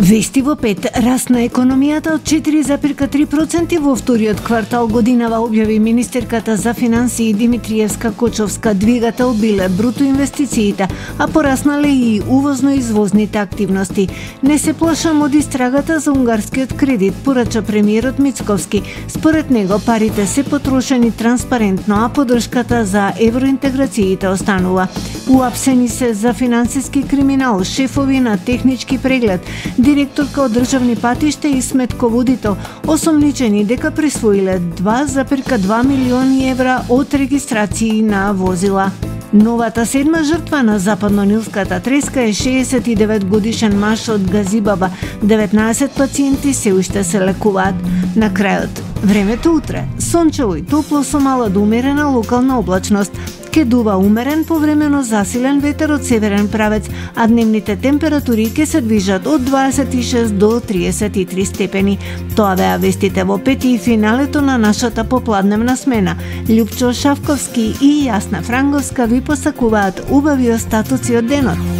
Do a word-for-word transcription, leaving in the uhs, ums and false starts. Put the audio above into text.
Вести во пет, раст на економијата од четири запирка три проценти во вториот квартал годинава, објави министерката за финансии Димитриевска Кочовска. Двигател биле бруто инвестициите, а пораснале и увозно-извозните активности. Не се плашам од истрагата за унгарскиот кредит, порача премиерот Мицковски. Според него парите се потрошени транспарентно, а поддршката за евроинтеграциите останува. Уапсени се за финансиски криминал шефови на технички преглед, директорка од државни патишта и сметководител, осомничени дека присвоиле два запирка два милиони евра од регистрации на возила. Новата седма жртва на западно-нилската треска е шеесет и девет годишен маж од Газибаба. деветнаесет пациенти се уште се лекуваат. На крајот, времето утре, сончево и топло со мала до умерена локална облачност. Ке дува умерен повремено засилен ветер од северен правец, а дневните температури ќе се движат од дваесет и шест до триесет и три степени. Тоа беа вестите во пет и финалето на нашата попладневна смена. Љупчо Шавковски и Јасна Франговска ви посакуваат убави остатоци од денот.